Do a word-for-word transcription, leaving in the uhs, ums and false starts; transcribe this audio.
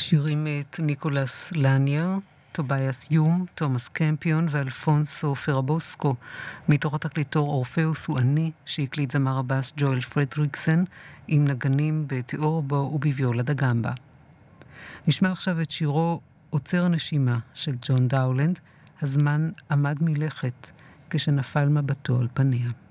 שירים את ניקולס לניאר, טובייס יום, תומאס קמפיון ואלפונסו פרבוסקו, מתוך התקליטור אורפאוס הוא אני, שהקליט זמר הבאס ג'ואל פרדריקסן, עם נגנים בתיאורבו ובוויולה דה גמבה. נשמע עכשיו את שירו עוצר הנשימה של ג'ון דאולנד, הזמן עמד מלכת כשנפל מבטו על פניה.